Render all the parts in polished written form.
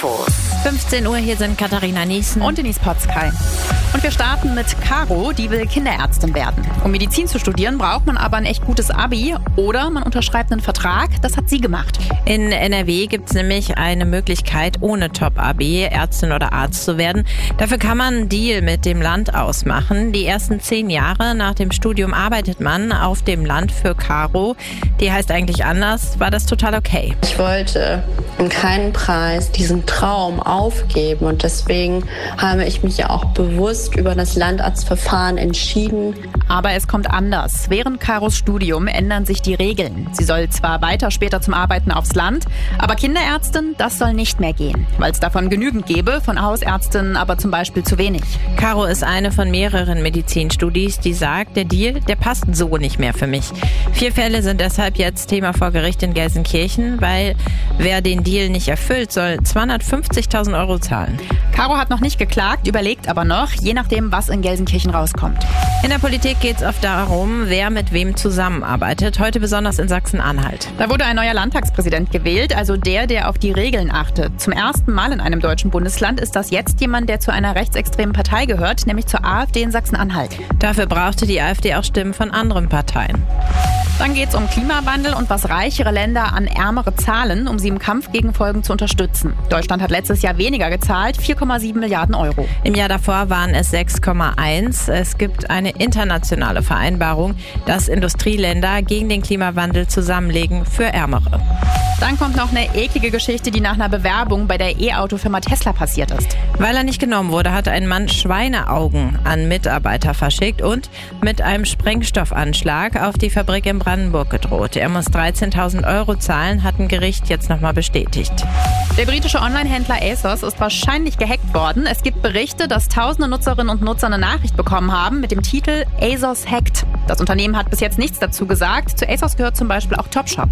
Infos. 15 Uhr, hier sind Katharina Niesen und Denise Potzkei. Und wir starten mit Caro, die will Kinderärztin werden. Um Medizin zu studieren, braucht man aber ein echt gutes Abi oder man unterschreibt einen Vertrag. Das hat sie gemacht. In NRW gibt es nämlich eine Möglichkeit, ohne Top-Abi Ärztin oder Arzt zu werden. Dafür kann man einen Deal mit dem Land ausmachen. Die ersten 10 Jahre nach dem Studium arbeitet man auf dem Land. Für Caro, die heißt eigentlich anders, war das total okay. Ich wollte um keinen Preis diesen Traum aufgeben und deswegen habe ich mich ja auch bewusst über das Landarztverfahren entschieden. Aber es kommt anders. Während Caros Studium ändern sich die Regeln. Sie soll zwar weiter später zum Arbeiten aufs Land, aber Kinderärztin, das soll nicht mehr gehen, weil es davon genügend gäbe, von Hausärztinnen aber zum Beispiel zu wenig. Caro ist eine von mehreren Medizinstudis, die sagt, der Deal, der passt so nicht mehr für mich. 4 Fälle sind deshalb jetzt Thema vor Gericht in Gelsenkirchen, weil wer den Deal nicht erfüllt, soll 250.000 Euro zahlen. Caro hat noch nicht geklagt, überlegt aber noch, je nachdem, was in Gelsenkirchen rauskommt. In der Politik geht es oft darum, wer mit wem zusammenarbeitet. Heute besonders in Sachsen-Anhalt. Da wurde ein neuer Landtagspräsident gewählt, also der auf die Regeln achtet. Zum ersten Mal in einem deutschen Bundesland ist das jetzt jemand, der zu einer rechtsextremen Partei gehört, nämlich zur AfD in Sachsen-Anhalt. Dafür brauchte die AfD auch Stimmen von anderen Parteien. Dann geht es um Klimawandel und was reichere Länder an Ärmere zahlen, um sie im Kampf gegen Folgen zu unterstützen. Deutschland hat letztes Jahr weniger gezahlt, 4,7 Milliarden Euro. Im Jahr davor waren es 6,1. Es gibt eine internationale Vereinbarung, dass Industrieländer gegen den Klimawandel zusammenlegen für Ärmere. Dann kommt noch eine eklige Geschichte, die nach einer Bewerbung bei der E-Auto-Firma Tesla passiert ist. Weil er nicht genommen wurde, hat ein Mann Schweineaugen an Mitarbeiter verschickt und mit einem Sprengstoffanschlag auf die Fabrik in Brandenburg gedroht. Er muss 13.000 Euro zahlen, hat ein Gericht jetzt nochmal bestätigt. Der britische Online-Händler ASOS ist wahrscheinlich gehackt worden. Es gibt Berichte, dass tausende Nutzerinnen und Nutzer eine Nachricht bekommen haben mit dem Titel ASOS hackt. Das Unternehmen hat bis jetzt nichts dazu gesagt. Zu ASOS gehört zum Beispiel auch Topshop.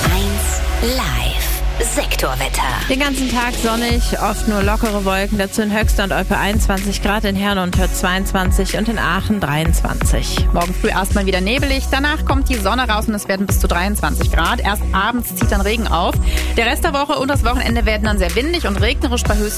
1 Live. Sektorwetter. Den ganzen Tag sonnig, oft nur lockere Wolken, dazu in Höxter und Olpe 21 Grad, in Herne und Hürth 22 und in Aachen 23. Morgen früh erstmal wieder nebelig, danach kommt die Sonne raus und es werden bis zu 23 Grad. Erst abends zieht dann Regen auf. Der Rest der Woche und das Wochenende werden dann sehr windig und regnerisch bei höchsten